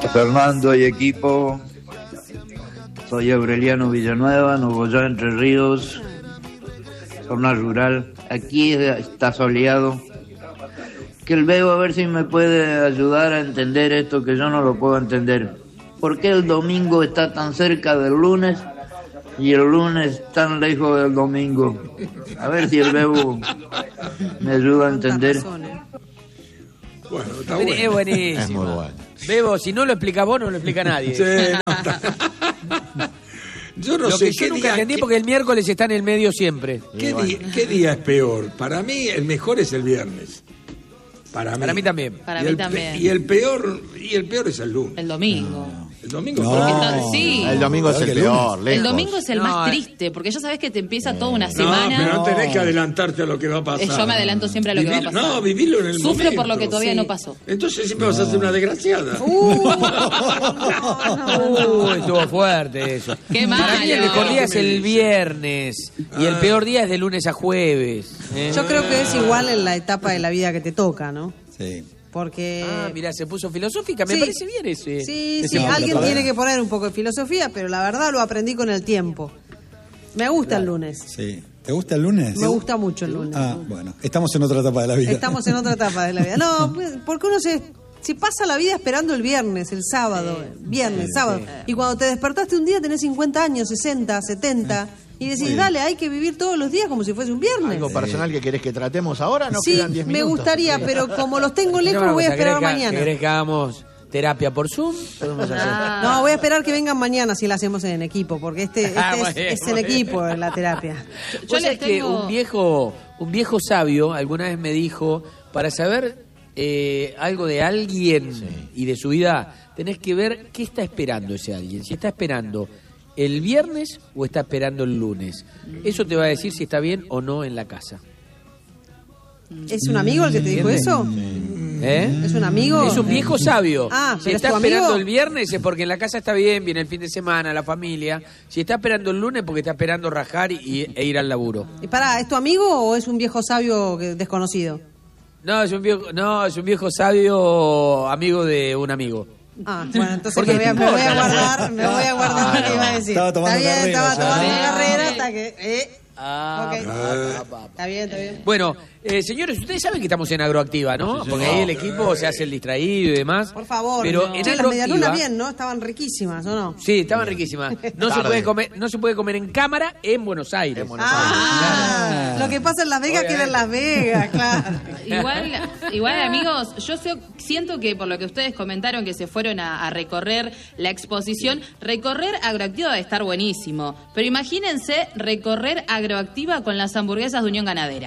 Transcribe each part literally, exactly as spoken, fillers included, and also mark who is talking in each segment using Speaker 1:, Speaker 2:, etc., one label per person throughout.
Speaker 1: Fernando y equipo, soy Aureliano Villanueva, Nogoyá, Entre Ríos, zona rural. Aquí está soleado. Que el veo a ver si me puede ayudar a entender esto que yo no lo puedo entender. ¿Por qué el domingo está tan cerca del lunes y el lunes tan lejos del domingo? A ver si el Bebo me ayuda a entender.
Speaker 2: Bueno, está bueno.
Speaker 3: Es buenísimo.
Speaker 4: Es muy bueno.
Speaker 3: Bebo, si no lo explica vos, no lo explica nadie.
Speaker 2: Sí, no, está... Yo no
Speaker 3: lo
Speaker 2: sé
Speaker 3: que
Speaker 2: qué
Speaker 3: yo nunca
Speaker 2: día,
Speaker 3: entendí
Speaker 2: qué,
Speaker 3: porque el miércoles está en el medio siempre.
Speaker 2: ¿qué, día, ¿Qué día es peor? Para mí el mejor es el viernes. Para mí,
Speaker 3: Para mí también.
Speaker 5: Para
Speaker 2: y
Speaker 5: mí
Speaker 2: el,
Speaker 5: también.
Speaker 2: Y el peor y el peor es el lunes.
Speaker 5: El domingo.
Speaker 2: El domingo.
Speaker 4: No.
Speaker 2: ¿por qué?
Speaker 5: Está- sí.
Speaker 4: El domingo es el
Speaker 2: ¿Que el
Speaker 4: peor, lejos.
Speaker 5: El domingo es el
Speaker 3: No,
Speaker 5: más
Speaker 3: eh.
Speaker 5: triste, porque ya sabes que te empieza toda una
Speaker 2: No,
Speaker 5: semana.
Speaker 2: pero no tenés que adelantarte a lo que va a pasar.
Speaker 5: Eh, yo me adelanto siempre a lo que va a
Speaker 2: Vivir-
Speaker 5: pasar.
Speaker 2: No, vivirlo en el
Speaker 5: Sufro
Speaker 2: momento.
Speaker 5: por lo que todavía
Speaker 2: Sí.
Speaker 5: no pasó.
Speaker 2: Entonces siempre vas a ser una desgraciada.
Speaker 3: Uy, estuvo fuerte eso.
Speaker 5: Qué
Speaker 3: Para mí el
Speaker 5: malo.
Speaker 3: mejor día es el viernes y el peor día es de lunes a jueves. ¿eh?
Speaker 6: Yo creo que es igual en la etapa de la vida que te toca, ¿no?
Speaker 4: Sí.
Speaker 6: Porque...
Speaker 3: Ah, mirá, se puso filosófica, me
Speaker 6: Sí.
Speaker 3: parece bien ese.
Speaker 6: Sí,
Speaker 3: ese
Speaker 6: sí,
Speaker 4: no,
Speaker 6: alguien
Speaker 4: pero para-
Speaker 6: tiene que poner un poco de filosofía, pero la verdad lo aprendí con el tiempo. Me gusta el lunes.
Speaker 4: Sí. ¿Te gusta el lunes?
Speaker 6: Me gusta mucho el lunes.
Speaker 4: Ah, bueno. Estamos en otra etapa de la vida.
Speaker 6: Estamos en otra etapa de la vida. No, pues, porque uno se, se pasa la vida esperando el viernes, el sábado, viernes, sábado. Y cuando te despertaste un día tenés cincuenta años, sesenta, setenta, y decís,
Speaker 4: Sí.
Speaker 6: dale, hay que vivir todos los días como si fuese un viernes.
Speaker 4: ¿Algo personal que querés que tratemos ahora? Nos
Speaker 6: Sí,
Speaker 4: quedan diez
Speaker 6: me
Speaker 4: minutos.
Speaker 6: gustaría, pero como los tengo lejos,
Speaker 3: Una
Speaker 6: voy a
Speaker 3: cosa,
Speaker 6: esperar
Speaker 3: ¿querés que-
Speaker 6: mañana.
Speaker 3: ¿Querés que hagamos terapia por Zoom? Podemos hacer.
Speaker 5: Ah.
Speaker 6: No, voy a esperar que vengan mañana si la hacemos en equipo, porque este, este
Speaker 3: Ah, muy
Speaker 6: es,
Speaker 3: bien,
Speaker 6: es
Speaker 3: muy
Speaker 6: en
Speaker 3: bien.
Speaker 6: equipo la terapia.
Speaker 5: Yo
Speaker 3: Vos
Speaker 5: les
Speaker 3: sabés que
Speaker 5: tengo-
Speaker 3: un viejo, un viejo sabio alguna vez me dijo, para saber eh, algo de alguien y de su vida, tenés que ver qué está esperando ese alguien. Si está esperando el viernes o está esperando el lunes. Eso te va a decir si está bien o no en la casa.
Speaker 6: ¿Es un amigo el que te dijo eso?
Speaker 3: ¿Eh?
Speaker 6: ¿Es un amigo?
Speaker 3: Es un viejo sabio.
Speaker 6: Ah,
Speaker 3: si
Speaker 6: pero
Speaker 3: está
Speaker 6: es tu
Speaker 3: esperando
Speaker 6: amigo.
Speaker 3: el viernes es porque en la casa está bien, viene el fin de semana, la familia. Si está esperando el lunes porque está esperando rajar y, e ir al laburo.
Speaker 6: Y pará, ¿es tu amigo o es un viejo sabio que- desconocido?
Speaker 3: No, es un viejo, no, es un viejo sabio amigo de un amigo.
Speaker 6: Ah, bueno, entonces
Speaker 3: Porque
Speaker 6: me voy, a,
Speaker 3: te
Speaker 6: me voy a
Speaker 3: importa.
Speaker 6: guardar, me voy a guardar lo que iba a decir.
Speaker 4: Estaba tomando
Speaker 6: está bien,
Speaker 4: carrera
Speaker 6: estaba
Speaker 4: ya.
Speaker 6: tomando
Speaker 5: Ah.
Speaker 6: carrera hasta que... Eh,
Speaker 3: Ah,
Speaker 6: ok.
Speaker 3: pa, pa, pa.
Speaker 6: Está bien, está bien.
Speaker 3: Bueno, eh, señores, ustedes saben que estamos en Agroactiva, ¿no? Porque ahí el equipo se hace el distraído y demás.
Speaker 6: Por favor.
Speaker 3: Pero
Speaker 6: no.
Speaker 3: en
Speaker 6: Che, las
Speaker 3: Agroactiva...
Speaker 6: medialunas bien, ¿no? Estaban riquísimas, ¿o no?
Speaker 3: Sí, estaban riquísimas. No se
Speaker 4: Tarde.
Speaker 3: puede comer, no se puede comer en cámara en Buenos Aires.
Speaker 4: En Buenos
Speaker 6: Ah, lo que pasa en Las Vegas queda en Las Vegas, claro.
Speaker 5: Igual, igual amigos, yo sé- siento que por lo que ustedes comentaron que se fueron a, a recorrer la exposición, recorrer Agroactiva debe estar buenísimo. Pero imagínense recorrer Agroactiva con las hamburguesas de Unión Ganadera.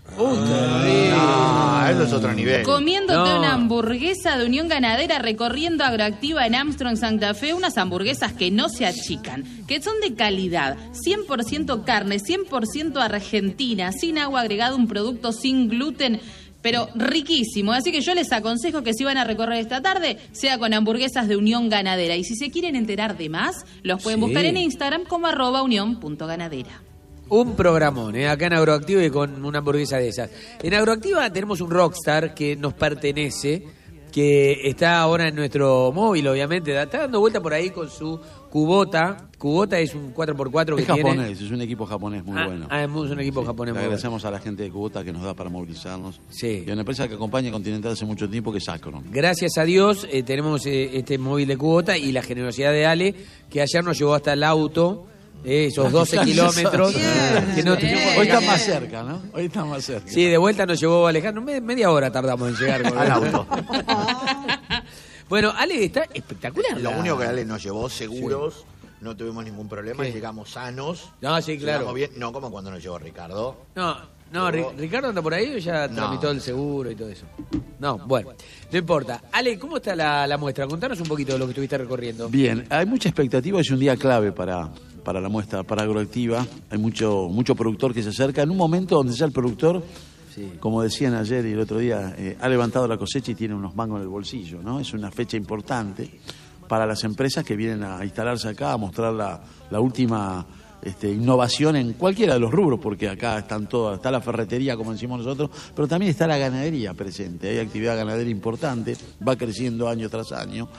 Speaker 4: Ah, eso es otro nivel.
Speaker 5: Comiéndote
Speaker 3: No.
Speaker 5: una hamburguesa de Unión Ganadera, recorriendo Agroactiva en Armstrong, Santa Fe, unas hamburguesas que no se achican, que son de calidad, cien por ciento carne, cien por ciento argentina, sin agua agregada, un producto sin gluten, pero riquísimo. Así que yo les aconsejo que si van a recorrer esta tarde, sea con hamburguesas de Unión Ganadera. Y si se quieren enterar de más, los pueden
Speaker 3: Sí.
Speaker 5: buscar en Instagram como arroba unión punto ganadera.
Speaker 3: Un programón, ¿eh? Acá en Agroactiva y con una hamburguesa de esas. En Agroactiva tenemos un rockstar que nos pertenece, que está ahora en nuestro móvil, obviamente. Da- Está dando vuelta por ahí con su Kubota. Kubota es un cuatro por cuatro que
Speaker 7: Es
Speaker 3: tiene...
Speaker 7: japonés, es un equipo japonés muy
Speaker 3: Ah,
Speaker 7: bueno.
Speaker 3: ah, es un equipo japonés
Speaker 7: Le
Speaker 3: muy bueno.
Speaker 7: agradecemos a la gente de Kubota que nos da para movilizarnos.
Speaker 3: Sí.
Speaker 7: Y a una empresa que acompaña a Continental hace mucho tiempo, que es Acron.
Speaker 3: Gracias a Dios eh, tenemos eh, este móvil de Kubota y la generosidad de Ale, que ayer nos llevó hasta el auto, eh, esos doce kilómetros.
Speaker 6: Bien.
Speaker 3: que no
Speaker 5: Bien.
Speaker 3: tuvimos-
Speaker 7: Hoy está más cerca, ¿no? Hoy está más cerca.
Speaker 3: Sí, de vuelta nos llevó Alejandro, me- media hora tardamos en llegar. con
Speaker 4: Al auto.
Speaker 3: Bueno, Ale, está espectacular.
Speaker 4: Lo
Speaker 3: la-
Speaker 4: único que Ale nos llevó seguros, no tuvimos ningún problema,
Speaker 3: ¿Qué?
Speaker 4: llegamos sanos.
Speaker 3: No, sí, claro.
Speaker 4: Llegamos bien, no como cuando nos llevó Ricardo.
Speaker 3: No, no, Ri- Ricardo anda por ahí o ya
Speaker 4: No.
Speaker 3: tramitó el seguro y todo eso. No, bueno, no importa. Ale, ¿cómo está la, la muestra? Contanos un poquito de lo que estuviste recorriendo.
Speaker 7: Bien, hay mucha expectativa, es un día clave para, para la muestra, para Agroactiva. Hay mucho, mucho productor que se acerca. En un momento donde ya el productor,
Speaker 3: Sí.
Speaker 7: como decían ayer y el otro día, eh, ha levantado la cosecha y tiene unos mangos en el bolsillo, ¿no? Es una fecha importante para las empresas que vienen a instalarse acá, a mostrar la, la última este, innovación en cualquiera de los rubros, porque acá están todas, está la ferretería, como decimos nosotros, pero también está la ganadería presente. Hay actividad ganadera importante, va creciendo año tras año.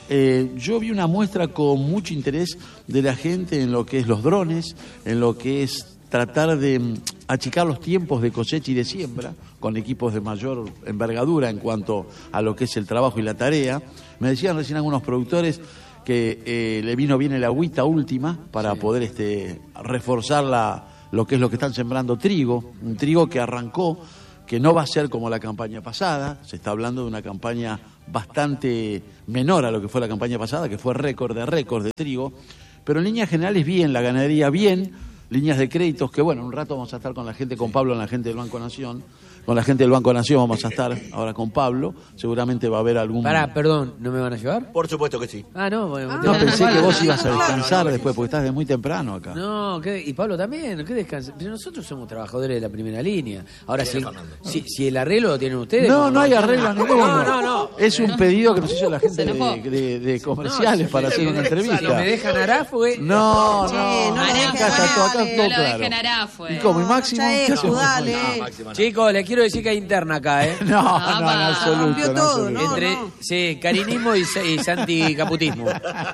Speaker 7: eh, yo vi una muestra con mucho interés de la gente en lo que es los drones, en lo que es tratar de mm, achicar los tiempos de cosecha y de siembra con equipos de mayor envergadura en cuanto a lo que es el trabajo y la tarea. Me decían recién algunos productores que eh, le vino bien el agüita última para sí. poder este, reforzar la, lo que es lo que están sembrando trigo, un trigo que arrancó, que no va a ser como la campaña pasada, se está hablando de una campaña bastante menor a lo que fue la campaña pasada, que fue récord de récord de trigo, pero en líneas generales bien, la ganadería bien, líneas de créditos que bueno, un rato vamos a estar con la gente, con Pablo, en la gente del Banco Nación, con la gente del Banco Nación vamos a estar ahora con Pablo, seguramente va a haber algún...
Speaker 3: Pará, perdón, ¿no me van a llevar?
Speaker 4: Por supuesto que sí.
Speaker 3: Ah, no, bueno,
Speaker 7: No, pensé que vos ibas a descansar después, porque estás de muy temprano acá.
Speaker 3: No, ¿qué? Y Pablo también, ¿qué descansa? Pero nosotros somos trabajadores de la primera línea. Ahora, si, si, si el arreglo lo tienen ustedes...
Speaker 7: No, no hay arreglo ninguno.
Speaker 3: No, no, no.
Speaker 7: Es un pedido que nos hizo la gente de, de, de comerciales para hacer una entrevista.
Speaker 3: Si me dejan Arafue...
Speaker 7: No,
Speaker 6: Sí,
Speaker 7: no,
Speaker 6: no,
Speaker 7: acá
Speaker 6: dejen
Speaker 7: está todo, acá
Speaker 6: Arafue.
Speaker 7: todo
Speaker 5: No lo
Speaker 7: claro.
Speaker 5: dejen Arafue.
Speaker 7: ¿Y cómo? ¿Y Máximo?
Speaker 6: Ya
Speaker 7: ¿Qué
Speaker 6: es,
Speaker 7: hacemos?
Speaker 6: dale.
Speaker 3: Chicos, les quiero decir que hay interna acá, ¿eh?
Speaker 7: No, no, en
Speaker 5: Ah,
Speaker 7: absoluto.
Speaker 6: rompió
Speaker 7: en
Speaker 6: todo,
Speaker 7: absoluto.
Speaker 6: ¿no?
Speaker 3: Entre, sí, carinismo y, y santicaputismo.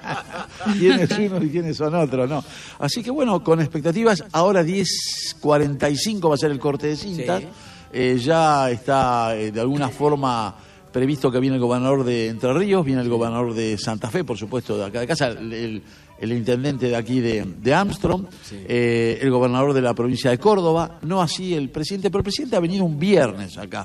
Speaker 7: Quiénes unos y quiénes son otros, ¿no? Así que bueno, con expectativas, ahora diez cuarenta y cinco va a ser el corte de cintas.
Speaker 3: Sí.
Speaker 7: Eh, ya está eh, de alguna forma previsto que viene el gobernador de Entre Ríos, viene el gobernador de Santa Fe, por supuesto, de acá de casa, el, el, el intendente de aquí de, de Armstrong, sí. eh, el gobernador de la provincia de Córdoba, no así el presidente, pero el presidente ha venido un viernes acá.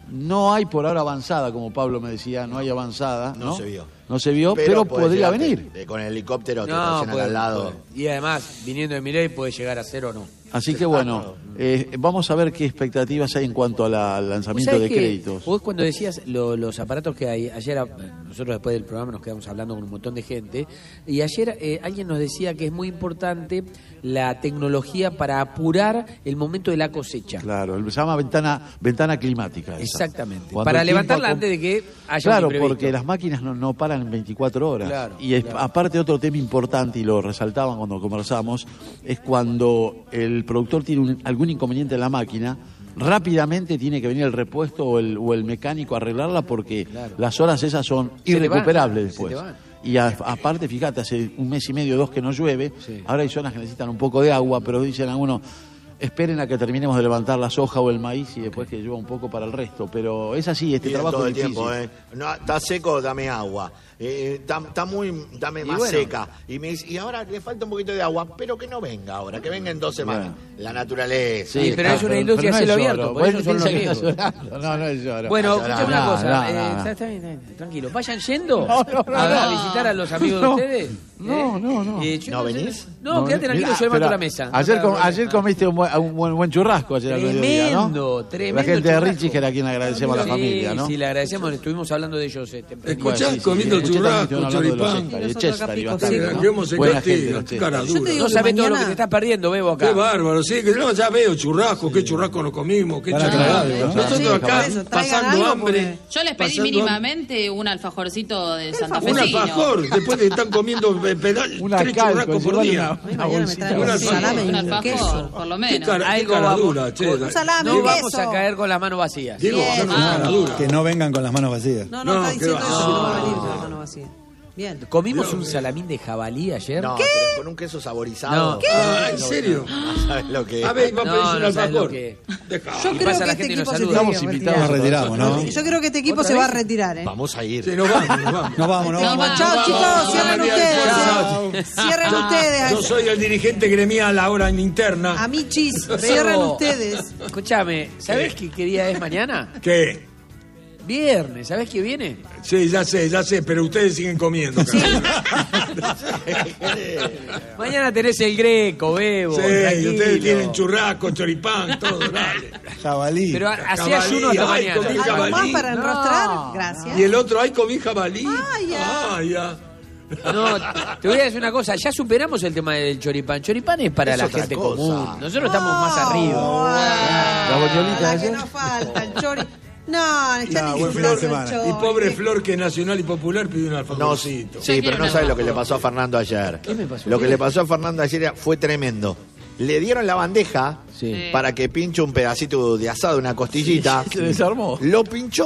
Speaker 7: No hay por ahora avanzada, como Pablo me decía, no hay avanzada. No,
Speaker 4: No se vio.
Speaker 7: No se vio, pero,
Speaker 4: puede
Speaker 7: podría
Speaker 4: llegarte,
Speaker 7: venir.
Speaker 4: eh, Con el helicóptero te
Speaker 3: No,
Speaker 4: estacionan
Speaker 3: puede-
Speaker 4: al lado.
Speaker 3: puede. Y además, viniendo de Milei puede llegar a cero o no.
Speaker 7: Así que bueno, eh, vamos a ver qué expectativas hay en cuanto a la- al lanzamiento
Speaker 3: ¿Sabés
Speaker 7: de
Speaker 3: que
Speaker 7: créditos.
Speaker 3: Vos cuando decías lo- los aparatos que hay, ayer a- nosotros después del programa nos quedamos hablando con un montón de gente, y ayer eh, alguien nos decía que es muy importante la tecnología para apurar el momento de la cosecha.
Speaker 7: Claro, se llama ventana ventana climática. esa.
Speaker 3: Exactamente.
Speaker 7: Cuando
Speaker 3: Para
Speaker 7: el tiempo
Speaker 3: levantarla
Speaker 7: acom-
Speaker 3: antes de que haya
Speaker 7: Claro,
Speaker 3: un imprevisto.
Speaker 7: porque las máquinas no, no paran en veinticuatro horas.
Speaker 3: Claro,
Speaker 7: y es-
Speaker 3: claro.
Speaker 7: aparte otro tema importante, y lo resaltaban cuando conversamos, es cuando el productor tiene un- algún inconveniente en la máquina, rápidamente tiene que venir el repuesto o el, o el mecánico a arreglarla porque
Speaker 3: Claro.
Speaker 7: las horas esas son
Speaker 3: Se te van,
Speaker 7: irrecuperables
Speaker 3: se te
Speaker 7: después.
Speaker 3: van.
Speaker 7: Y a- aparte, fíjate, hace un mes y medio, dos que no llueve,
Speaker 3: Sí.
Speaker 7: ahora hay zonas que necesitan un poco de agua, pero dicen algunos, esperen a que terminemos de levantar la soja o el maíz y después que llueva un poco para el resto. Pero es así, este
Speaker 4: Piden
Speaker 7: trabajo
Speaker 4: todo
Speaker 7: es
Speaker 4: el
Speaker 7: difícil.
Speaker 4: tiempo, ¿eh? No, está seco, dame agua. Eh, Está está muy, dame
Speaker 3: Y
Speaker 4: más
Speaker 3: bueno.
Speaker 4: seca. Y me dice, y ahora le falta un poquito de agua, pero que no venga ahora, que venga en dos semanas. La naturaleza.
Speaker 3: Sí, pero es una industria a cielo abierto, por eso son los riesgos.
Speaker 7: No, no es lloro.
Speaker 3: Bueno,
Speaker 4: No,
Speaker 3: escuchame
Speaker 4: no,
Speaker 3: una cosa,
Speaker 7: no,
Speaker 3: eh,
Speaker 7: no.
Speaker 3: está- está bien, está bien, tranquilo. Vayan yendo
Speaker 7: No, no, no,
Speaker 3: a, a
Speaker 7: no.
Speaker 3: visitar a los amigos
Speaker 7: No,
Speaker 3: de ustedes.
Speaker 7: no,
Speaker 3: ¿eh?
Speaker 7: no, no.
Speaker 3: Eh, yo
Speaker 4: ¿No
Speaker 3: sé-
Speaker 4: venís?
Speaker 3: No, quédate tranquilo,
Speaker 7: Mirá,
Speaker 3: yo levanto
Speaker 7: pero
Speaker 3: la mesa.
Speaker 7: Ayer,
Speaker 3: No,
Speaker 7: com-
Speaker 3: no, no,
Speaker 7: ayer
Speaker 3: no.
Speaker 7: comiste un buen, un buen, buen churrasco ayer al mediodía, ¿no?
Speaker 3: Tremendo, tremendo
Speaker 7: La gente de
Speaker 3: churrasco.
Speaker 7: Richie, que era a quien agradecemos a la
Speaker 3: Sí,
Speaker 7: familia, ¿no?
Speaker 3: Sí, le agradecemos, estuvimos hablando de ellos eh, tempranito.
Speaker 2: Escuchá,
Speaker 7: Bueno, sí, sí,
Speaker 2: comiendo
Speaker 7: escuché también que
Speaker 2: churrasco,
Speaker 7: estuvieron hablando de los
Speaker 2: choripán.
Speaker 7: Chester, de
Speaker 6: Nosotros
Speaker 7: Chester,
Speaker 6: acá
Speaker 7: y
Speaker 6: pico
Speaker 7: bastante,
Speaker 6: seco.
Speaker 7: ¿no?
Speaker 2: Qué homosexual
Speaker 7: Buena gente,
Speaker 2: tiene,
Speaker 7: los
Speaker 2: qué
Speaker 7: Chester.
Speaker 2: cara
Speaker 6: Yo te
Speaker 2: dura.
Speaker 6: digo
Speaker 3: No
Speaker 6: que
Speaker 3: sabés todo lo
Speaker 6: mañana-
Speaker 3: que te estás perdiendo, Bebo, acá.
Speaker 2: Qué bárbaro, sí, que no, ya veo churrasco, qué churrasco nos comimos, qué
Speaker 8: Van a
Speaker 2: churrasco.
Speaker 8: traer algo, ¿no?
Speaker 2: Nosotros
Speaker 6: Sí,
Speaker 2: acá
Speaker 6: por eso, traigan
Speaker 2: pasando
Speaker 6: algo
Speaker 2: hambre.
Speaker 5: Yo les pedí
Speaker 2: pasando
Speaker 5: mínimamente un alfajorcito de Santa Fe.
Speaker 2: Un alfajor, después de estar comiendo pe- pedal,
Speaker 7: Una
Speaker 2: tres
Speaker 7: calco,
Speaker 2: churrascos por
Speaker 7: llevarle
Speaker 2: día.
Speaker 7: una-
Speaker 6: A mí
Speaker 7: una
Speaker 6: mañana me
Speaker 7: bolsita.
Speaker 6: traen
Speaker 2: Un
Speaker 6: un
Speaker 2: alfajor.
Speaker 6: salame
Speaker 5: Un
Speaker 6: y un
Speaker 5: alfajor,
Speaker 6: queso.
Speaker 5: por lo
Speaker 2: Qué
Speaker 5: menos.
Speaker 2: cara, qué
Speaker 3: Algo
Speaker 2: cara
Speaker 3: vamos-
Speaker 2: dura, che.
Speaker 6: Un salame,
Speaker 3: No
Speaker 6: un
Speaker 3: vamos
Speaker 6: queso.
Speaker 3: a caer con las manos vacías.
Speaker 2: Digo,
Speaker 6: Bien.
Speaker 2: son una cara dura.
Speaker 8: Que no vengan con las manos vacías.
Speaker 6: No, no,
Speaker 2: No,
Speaker 6: está
Speaker 2: qué
Speaker 6: diciendo
Speaker 2: va.
Speaker 6: eso, que no va a
Speaker 2: No.
Speaker 6: venir con la mano vacía. Bien.
Speaker 3: Comimos un salamín de jabalí ayer.
Speaker 4: No, pero con un queso saborizado.
Speaker 3: No. ¿Qué?
Speaker 2: Ah, ¿en serio?
Speaker 4: No sabes lo que es.
Speaker 2: A ver, va a
Speaker 3: No,
Speaker 2: pedir un
Speaker 3: no sabes
Speaker 2: alfajor.
Speaker 3: lo que-
Speaker 2: Deja.
Speaker 6: Yo
Speaker 3: Y
Speaker 6: creo
Speaker 3: pasa
Speaker 6: que
Speaker 3: la
Speaker 6: este
Speaker 3: gente y nos
Speaker 6: equipo se
Speaker 3: saluda.
Speaker 6: tiene
Speaker 8: Estamos
Speaker 6: que
Speaker 8: invitados, nos
Speaker 6: retirar.
Speaker 8: retiramos, ¿no?
Speaker 6: Yo creo que este equipo
Speaker 3: ¿Otra
Speaker 6: se va a
Speaker 3: vez?
Speaker 6: retirar, ¿eh?
Speaker 4: Vamos a ir.
Speaker 2: Sí, nos vamos, nos vamos.
Speaker 8: Nos vamos, nos
Speaker 5: No,
Speaker 8: vamos.
Speaker 5: va.
Speaker 6: Chao, chicos,
Speaker 2: Vamos,
Speaker 6: cierren
Speaker 2: María
Speaker 6: ustedes.
Speaker 2: Chao.
Speaker 6: ¿eh? Cierren ustedes.
Speaker 2: Yo soy el dirigente gremial ahora en interna.
Speaker 6: A mí, chis, cierren
Speaker 3: Bebo,
Speaker 6: ustedes.
Speaker 3: Escúchame, ¿sabés qué, qué día es mañana?
Speaker 2: ¿Qué?
Speaker 3: Viernes, ¿sabés qué viene?
Speaker 2: Sí, ya sé, ya sé, pero ustedes siguen comiendo.
Speaker 6: Sí.
Speaker 3: Mañana tenés el Greco, Bebo.
Speaker 2: Sí, y
Speaker 3: tranquilo.
Speaker 2: ustedes tienen churrasco, choripán, todo, dale.
Speaker 8: Jabalí.
Speaker 3: Pero hacía
Speaker 2: Jabalí,
Speaker 3: ayuno hasta
Speaker 2: ay,
Speaker 3: mañana.
Speaker 2: comí
Speaker 6: ¿Algo
Speaker 2: jabalí.
Speaker 6: más para
Speaker 3: No.
Speaker 6: enrostrar? Gracias.
Speaker 2: Y el otro, ay, comí jabalí.
Speaker 6: Ah, ya.
Speaker 2: Ah, ya.
Speaker 3: No, te voy a decir una cosa, ya superamos el tema del choripán. Choripán es para
Speaker 4: Es
Speaker 3: la
Speaker 4: otra
Speaker 3: gente
Speaker 4: cosa.
Speaker 3: común. Nosotros estamos más arriba.
Speaker 6: La
Speaker 7: boñolita
Speaker 6: La
Speaker 7: esa.
Speaker 6: que no falta, el chori. No, ya
Speaker 8: No,
Speaker 6: ni
Speaker 8: buen fin
Speaker 6: flor
Speaker 8: de
Speaker 6: del
Speaker 8: semana.
Speaker 6: chori.
Speaker 2: Y pobre Flor, que es nacional y popular, pidió un
Speaker 4: No,
Speaker 2: alfajorcito.
Speaker 4: sí, pero no sabes lo que le pasó a Fernando ayer.
Speaker 3: ¿Qué me pasó?
Speaker 4: Lo que
Speaker 3: ¿Qué?
Speaker 4: le pasó a Fernando ayer fue tremendo. Le dieron la bandeja
Speaker 3: Sí.
Speaker 4: para que pinche un pedacito de asado, una costillita.
Speaker 7: Se desarmó.
Speaker 4: Lo pinchó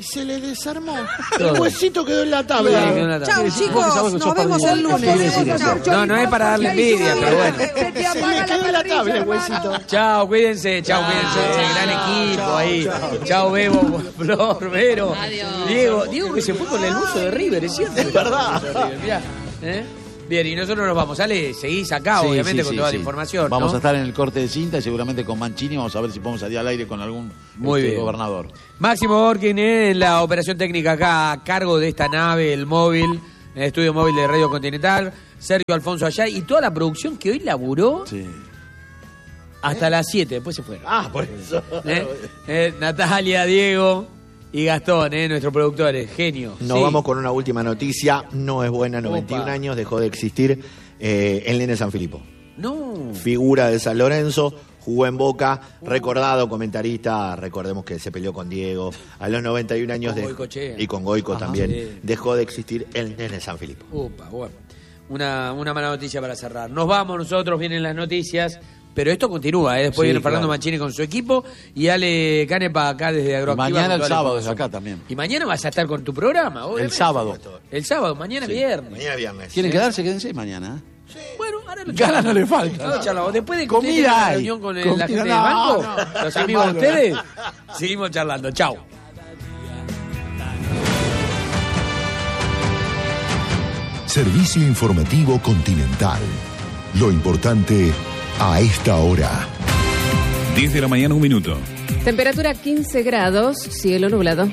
Speaker 4: Y se le desarmó.
Speaker 3: Todo.
Speaker 4: El huesito quedó en la tabla.
Speaker 3: Sí, quedó en la tabla.
Speaker 6: Chao, chicos. Nos vemos el lunes. Chao.
Speaker 3: No, no es para darle envidia, pero bueno.
Speaker 4: Se le quedó en la tabla el huesito.
Speaker 3: Chao, cuídense, chao, cuídense. Gran equipo ahí. Chao, Bebo, Flor, Vero.
Speaker 5: Adiós.
Speaker 3: Diego, Diego que se fue con el buzo de River, es cierto.
Speaker 4: Es verdad.
Speaker 3: Mirá, ¿eh? Bien, y nosotros nos vamos. Ale, seguís acá,
Speaker 7: Sí,
Speaker 3: obviamente,
Speaker 7: sí,
Speaker 3: con
Speaker 7: sí,
Speaker 3: toda
Speaker 7: sí.
Speaker 3: la información.
Speaker 7: Vamos
Speaker 3: ¿no?
Speaker 7: a estar en el corte de cinta y seguramente con Mancini vamos a ver si podemos salir al aire con algún
Speaker 3: Muy
Speaker 7: este,
Speaker 3: bien.
Speaker 7: gobernador.
Speaker 3: Máximo Borkin en la operación técnica acá a cargo de esta nave, el móvil, el estudio móvil de Radio Continental. Sergio Alfonso allá y toda la producción que hoy laburó
Speaker 7: Sí.
Speaker 3: hasta las siete, después se fueron.
Speaker 4: Ah, por eso.
Speaker 3: ¿Eh? Eh, Natalia, Diego y Gastón, eh, nuestros productores, genios.
Speaker 4: Nos
Speaker 3: Sí.
Speaker 4: vamos con una última noticia. No es buena, noventa y un
Speaker 3: Opa.
Speaker 4: años, dejó de existir eh, el nene San Filipo.
Speaker 3: No.
Speaker 4: Figura de San Lorenzo, jugó en Boca, recordado comentarista, recordemos que se peleó con Diego a los noventa y un años
Speaker 3: Con
Speaker 4: de-
Speaker 3: Goicoechea.
Speaker 4: y con Goico
Speaker 3: Ajá.
Speaker 4: también.
Speaker 3: Sí.
Speaker 4: Dejó de existir el nene San Filipo.
Speaker 3: Upa, bueno. Una, una mala noticia para cerrar. Nos vamos nosotros, vienen las noticias, pero esto continúa, ¿eh? Después
Speaker 7: Sí,
Speaker 3: viene Fernando
Speaker 7: claro.
Speaker 3: Mancini con su equipo y Ale Canepa acá desde Agroactiva.
Speaker 7: Mañana
Speaker 3: con
Speaker 7: el
Speaker 3: toda la
Speaker 7: sábado
Speaker 3: información.
Speaker 7: desde acá también.
Speaker 3: Y mañana vas a estar con tu programa, obviamente.
Speaker 7: El sábado.
Speaker 3: El sábado, mañana viernes.
Speaker 4: Mañana viernes.
Speaker 7: ¿Quieren quedarse? Quédense mañana. ¿eh?
Speaker 3: Bueno, ahora lo
Speaker 7: Ganas
Speaker 3: charlamos.
Speaker 7: no le falta.
Speaker 3: No, charlamos. Después de que
Speaker 7: Comida
Speaker 3: ustedes tengan la
Speaker 7: hay.
Speaker 3: reunión con el-
Speaker 7: Comida-
Speaker 3: la gente
Speaker 7: no,
Speaker 3: del banco,
Speaker 7: no.
Speaker 3: los amigos de ustedes, seguimos charlando. Chau.
Speaker 9: Servicio informativo Continental. Lo importante a esta hora.
Speaker 10: diez de la mañana, un minuto.
Speaker 11: Temperatura quince grados, cielo nublado.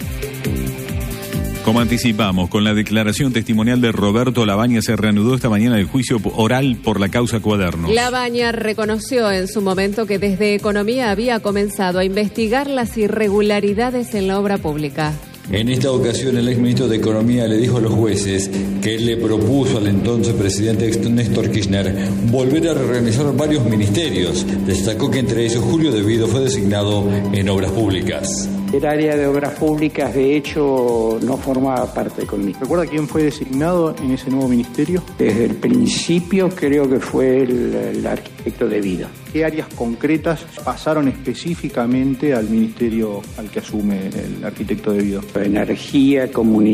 Speaker 10: Como anticipamos, con la declaración testimonial de Roberto Labaña se reanudó esta mañana el juicio oral por la causa Cuadernos.
Speaker 11: Labaña reconoció en su momento que desde Economía había comenzado a investigar las irregularidades en la obra pública.
Speaker 12: En esta ocasión el exministro de Economía le dijo a los jueces que él le propuso al entonces presidente Néstor Kirchner volver a reorganizar varios ministerios. Destacó que entre ellos Julio De Vido fue designado en Obras Públicas.
Speaker 13: El área de obras públicas, de hecho, no formaba parte conmigo.
Speaker 14: ¿Recuerda quién fue designado en ese nuevo ministerio?
Speaker 13: Desde el principio creo que fue el, el arquitecto De Vido.
Speaker 14: ¿Qué áreas concretas pasaron específicamente al ministerio al que asume el arquitecto De Vido?
Speaker 13: Energía,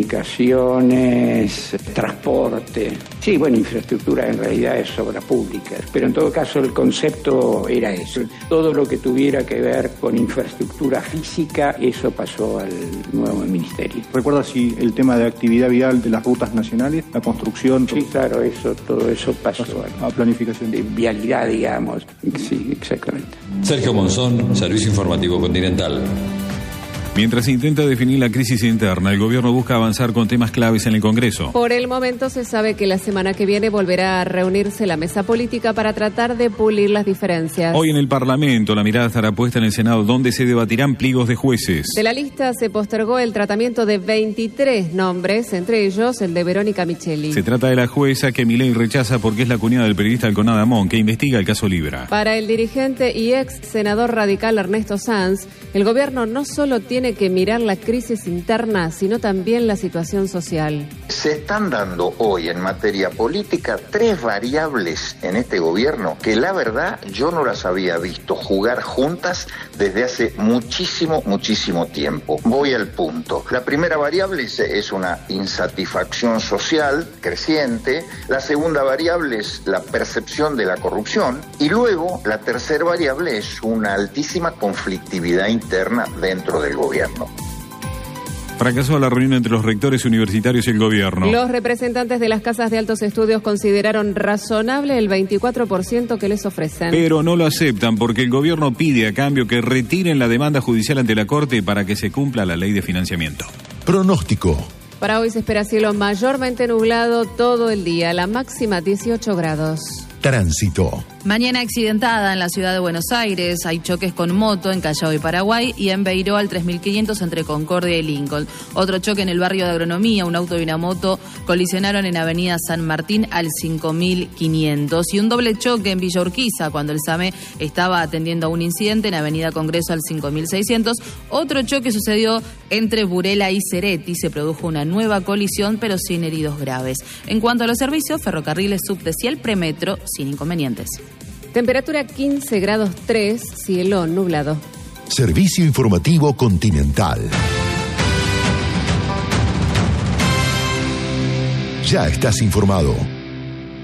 Speaker 13: comunicaciones, transporte. Sí, bueno, infraestructura en realidad es obra pública, pero en todo caso el concepto era eso. Todo lo que tuviera que ver con infraestructura física, eso pasó al nuevo ministerio.
Speaker 14: ¿Recuerda si el tema de actividad vial de las rutas nacionales, la construcción?
Speaker 13: Sí, claro, eso, todo eso pasó,
Speaker 14: pasó
Speaker 13: a
Speaker 14: a planificación.
Speaker 13: de vialidad, digamos. Sí, exactamente.
Speaker 12: Sergio Monzón, Servicio Informativo Continental.
Speaker 10: Mientras se intenta definir la crisis interna, el gobierno busca avanzar con temas claves en el Congreso.
Speaker 11: Por el momento se sabe que la semana que viene volverá a reunirse la mesa política para tratar de pulir las diferencias.
Speaker 10: Hoy en el Parlamento la mirada estará puesta en el Senado, donde se debatirán pliegos de jueces.
Speaker 11: De la lista se postergó el tratamiento de veintitrés nombres, entre ellos el de Verónica Micheli.
Speaker 10: Se trata de la jueza que Milei rechaza porque es la cuñada del periodista Alconada Amón, que investiga el caso Libra.
Speaker 11: Para el dirigente y ex senador radical Ernesto Sanz, el gobierno no solo tiene que mirar la crisis interna, sino también la situación social.
Speaker 15: Se están dando hoy en materia política tres variables en este gobierno que la verdad yo no las había visto jugar juntas desde hace muchísimo, muchísimo tiempo. Voy al punto. La primera variable es, es una insatisfacción social creciente. La segunda variable es la percepción de la corrupción. Y luego la tercera variable es una altísima conflictividad interna dentro del gobierno.
Speaker 10: Fracasó la reunión entre los rectores universitarios y el gobierno.
Speaker 11: Los representantes de las casas de altos estudios consideraron razonable el veinticuatro por ciento que les ofrecen.
Speaker 10: Pero no lo aceptan porque el gobierno pide a cambio que retiren la demanda judicial ante la Corte para que se cumpla la ley de financiamiento.
Speaker 9: Pronóstico.
Speaker 11: Para hoy se espera cielo mayormente nublado todo el día, la máxima dieciocho grados.
Speaker 9: Tránsito.
Speaker 5: Mañana accidentada en la ciudad de Buenos Aires. Hay choques con moto en Callao y Paraguay y en Beiró al tres mil quinientos entre Concordia y Lincoln. Otro choque en el barrio de Agronomía. Un auto y una moto colisionaron en Avenida San Martín al cinco mil quinientos. Y un doble choque en Villa Urquiza cuando el SAME estaba atendiendo a un incidente en Avenida Congreso al cinco mil seiscientos. Otro choque sucedió entre Burela y Cereti. Se produjo una nueva colisión pero sin heridos graves. En cuanto a los servicios, ferrocarriles, subtes y el premetro sin inconvenientes.
Speaker 11: Temperatura quince grados tres, cielo nublado.
Speaker 9: Servicio informativo Continental. Ya estás informado.